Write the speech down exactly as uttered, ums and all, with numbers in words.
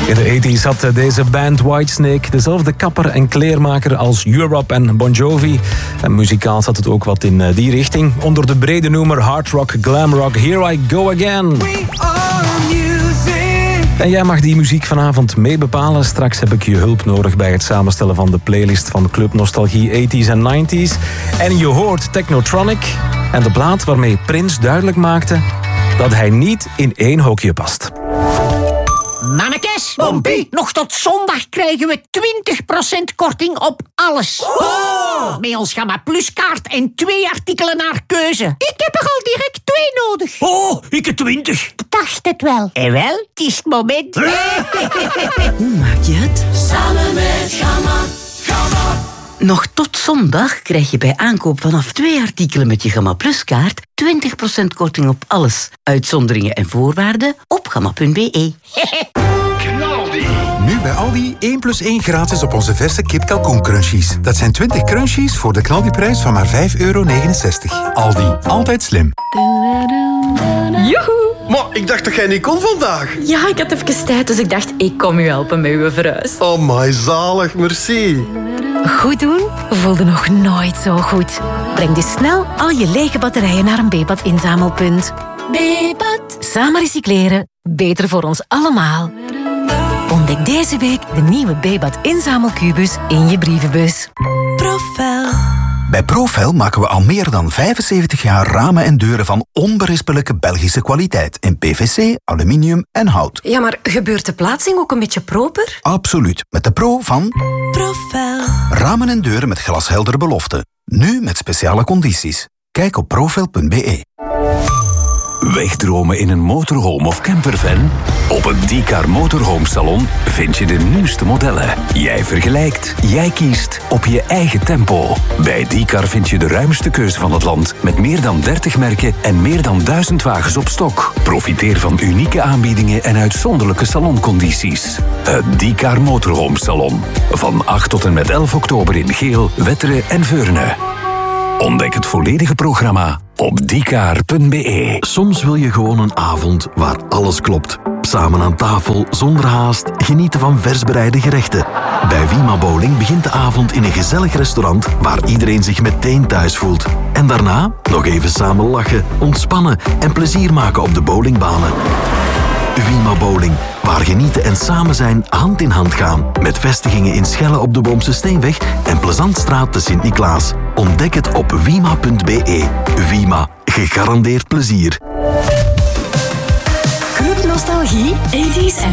In de tachtiger had deze band Whitesnake dezelfde kapper en kleermaker als Europe en Bon Jovi. En muzikaal zat het ook wat in die richting. Onder de brede noemer hard rock, glam rock, Here I Go Again. En jij mag die muziek vanavond mee bepalen. Straks heb ik je hulp nodig bij het samenstellen van de playlist van Club Nostalgie tachtiger en negentiger. En je hoort Technotronic en de plaat waarmee Prince duidelijk maakte dat hij niet in één hokje past. Mannekes, Bompie, nog tot zondag krijgen we twintig procent korting op alles. Oh! Met ons Gamma Plus kaart en twee artikelen naar keuze. Ik heb er al direct twee nodig. Oh, ik heb twintig. Ik dacht het wel. En wel, het is het moment. Hoe maak je het? Samen met Gamma. Gamma. Nog tot zondag krijg je bij aankoop vanaf twee artikelen met je Gamma Plus kaart twintig procent korting op alles. Uitzonderingen en voorwaarden op gamma punt b e. Nu bij Aldi één plus één gratis op onze verse kip kalkoen crunchies. Dat zijn twintig crunchies voor de knaldiprijs van maar vijf euro negenenzestig. Aldi, altijd slim. Joehoe! Maar ik dacht dat jij niet kon vandaag. Ja, ik had even tijd, dus ik dacht, ik kom u helpen met uw verhuis. Oh my, zalig, merci. Goed doen voelde nog nooit zo goed. Breng dus snel al je lege batterijen naar een Bebat inzamelpunt. Bebat. Samen recycleren, beter voor ons allemaal. Ontdek deze week de nieuwe Bebat inzamelkubus in je brievenbus. Profel. Bij Profel maken we al meer dan vijfenzeventig jaar ramen en deuren van onberispelijke Belgische kwaliteit in P V C, aluminium en hout. Ja, maar gebeurt de plaatsing ook een beetje proper? Absoluut, met de pro van Profel. ramen en deuren met glasheldere beloften. Nu met speciale condities. Kijk op profel punt b e. Wegdromen in een motorhome of campervan? Op het D-Car Motorhome Salon vind je de nieuwste modellen. Jij vergelijkt, jij kiest op je eigen tempo. Bij D-Car vind je de ruimste keuze van het land met meer dan dertig merken en meer dan duizend wagens op stok. Profiteer van unieke aanbiedingen en uitzonderlijke saloncondities. Het D-Car Motorhome Salon. Van acht tot en met elf oktober in Geel, Wetteren en Veurne. Ontdek het volledige programma op d k a r punt b e. Soms wil je gewoon een avond waar alles klopt. Samen aan tafel, zonder haast, genieten van vers bereide gerechten. Bij Wima Bowling begint de avond in een gezellig restaurant waar iedereen zich meteen thuis voelt. En daarna nog even samen lachen, ontspannen en plezier maken op de bowlingbanen. Wima Bowling, waar genieten en samen zijn hand in hand gaan. Met vestigingen in Schelle op de Boomse Steenweg en Plezantstraat te Sint-Niklaas. Ontdek het op wima punt b e. Wima, gegarandeerd plezier. Club Nostalgie, tachtiger en